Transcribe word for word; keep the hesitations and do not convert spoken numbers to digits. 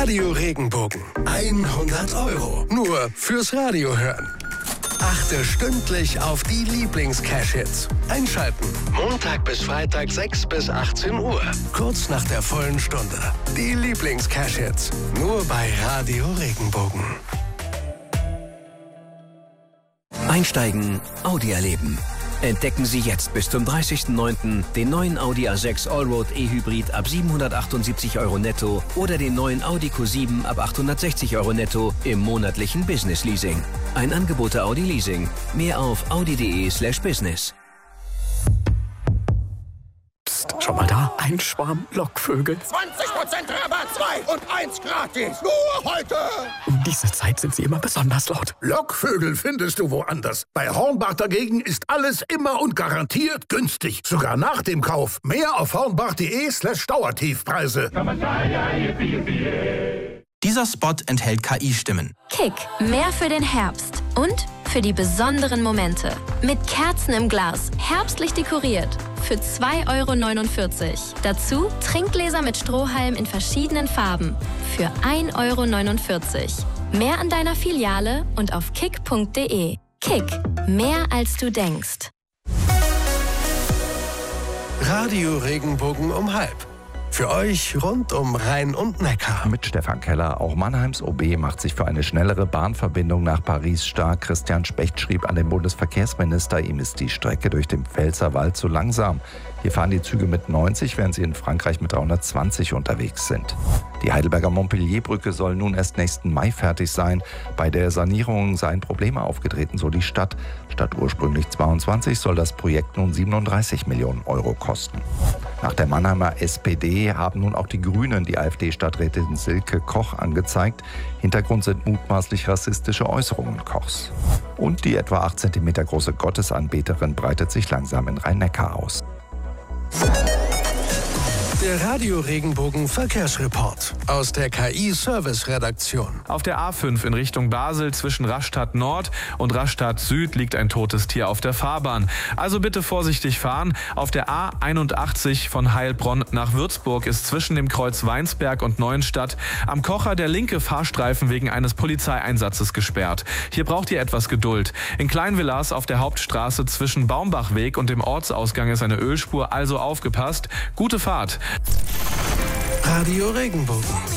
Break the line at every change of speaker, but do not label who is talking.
Radio Regenbogen. hundert Euro. Nur fürs Radio hören. Achte stündlich auf die Lieblings-Cash-Hits. Einschalten. Montag bis Freitag sechs bis achtzehn Uhr. Kurz nach der vollen Stunde. Die Lieblings-Cash-Hits. Nur bei Radio Regenbogen.
Einsteigen, Audi erleben. Entdecken Sie jetzt bis zum dreißigsten neunten den neuen Audi A sechs Allroad E-Hybrid ab siebenhundertachtundsiebzig Euro netto oder den neuen Audi Q sieben ab achthundertsechzig Euro netto im monatlichen Business Leasing. Ein Angebot der Audi Leasing. Mehr auf audi.de slash business.
Psst, schau mal da. Ein Schwarm Lockvögel.
zwanzig Prozent Rabatt, zwei und eins gratis. Nur heute.
Um diese Zeit sind sie immer besonders laut.
Lockvögel findest du woanders. Bei Hornbach dagegen ist alles immer und garantiert günstig. Sogar nach dem Kauf. Mehr auf hornbach.de slash Dauertiefpreise.
Dieser Spot enthält K I-Stimmen.
Kick, mehr für den Herbst und für die besonderen Momente. Mit Kerzen im Glas, herbstlich dekoriert. Für zwei Euro neunundvierzig. Dazu Trinkgläser mit Strohhalm in verschiedenen Farben. Für ein Euro neunundvierzig. Mehr an deiner Filiale und auf kick punkt de. Kick, mehr als du denkst.
Radio Regenbogen um halb. Für euch rund um Rhein und Neckar.
Mit Stefan Keller. Auch Mannheims O B macht sich für eine schnellere Bahnverbindung nach Paris stark. Christian Specht schrieb an den Bundesverkehrsminister, ihm ist die Strecke durch den Pfälzerwald zu langsam. Hier fahren die Züge mit neunzig, während sie in Frankreich mit dreihundertzwanzig unterwegs sind. Die Heidelberger Montpellier-Brücke soll nun erst nächsten Mai fertig sein. Bei der Sanierung seien Probleme aufgetreten, so die Stadt. Statt ursprünglich zweiundzwanzig soll das Projekt nun siebenunddreißig Millionen Euro kosten. Nach der Mannheimer S P D haben nun auch die Grünen die AfD-Stadträtin Silke Koch angezeigt. Hintergrund sind mutmaßlich rassistische Äußerungen Kochs. Und die etwa acht Zentimeter große Gottesanbeterin breitet sich langsam in Rhein-Neckar aus.
Der Radio Regenbogen Verkehrsreport aus der K I-Service-Redaktion.
Auf der A fünf in Richtung Basel zwischen Rastatt Nord und Rastatt Süd liegt ein totes Tier auf der Fahrbahn. Also bitte vorsichtig fahren. Auf der A einundachtzig von Heilbronn nach Würzburg ist zwischen dem Kreuz Weinsberg und Neuenstadt am Kocher der linke Fahrstreifen wegen eines Polizeieinsatzes gesperrt. Hier braucht ihr etwas Geduld. In Kleinvillas auf der Hauptstraße zwischen Baumbachweg und dem Ortsausgang ist eine Ölspur, also aufgepasst. Gute Fahrt.
Radio Regenbogen.